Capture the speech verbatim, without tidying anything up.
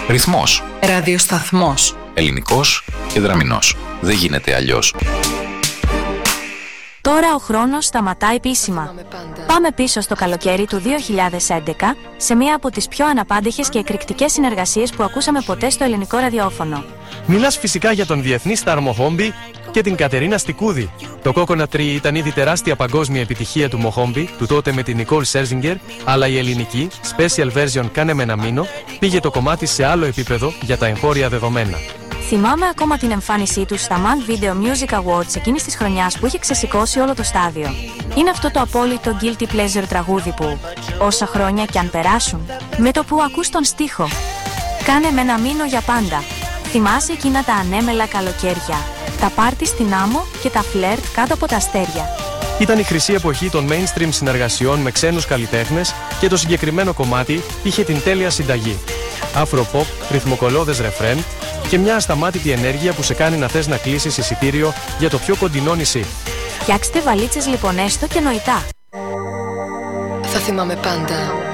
Ρυθμός. Ραδιοσταθμός. Ελληνικός και δραμηνός. Δεν γίνεται αλλιώς. Τώρα ο χρόνος σταματά επίσημα. Πάμε πίσω στο καλοκαίρι του δύο χιλιάδες έντεκα, σε μία από τις πιο αναπάντεχες και εκρηκτικές συνεργασίες που ακούσαμε ποτέ στο ελληνικό ραδιόφωνο. Μιλάς φυσικά για τον διεθνή Σταρ Μοχόμπι και την Κατερίνα Στικούδη. Το Coconut Tree ήταν ήδη τεράστια παγκόσμια επιτυχία του Μοχόμπι, του τότε με την Νικόλ Σέρζιγκερ, αλλά η ελληνική special version Κάνε με ένα μήνο πήγε το κομμάτι σε άλλο επίπεδο για τα εγχώρια δεδομένα. Θυμάμαι ακόμα την εμφάνισή του στα Man Video Music Awards εκείνης της χρονιάς που είχε ξεσηκώσει όλο το στάδιο. Είναι αυτό το απόλυτο guilty pleasure τραγούδι που, όσα χρόνια κι αν περάσουν, με το που ακούς τον στίχο, κάνε με ένα μήνο για πάντα. Θυμάσαι εκείνα τα ανέμελα καλοκαίρια, τα πάρτι στην άμμο και τα φλερτ κάτω από τα αστέρια. Ήταν η χρυσή εποχή των mainstream συνεργασιών με ξένους καλλιτέχνες και το συγκεκριμένο κομμάτι είχε την τέλεια συνταγή. Afro-pop, ρυθμοκολώδες ρεφρέν και μια ασταμάτητη ενέργεια που σε κάνει να θες να κλείσεις εισιτήριο για το πιο κοντινό νησί. Φτιάξτε βαλίτσες λοιπόν έστω και νοητά. Θα θυμάμαι πάντα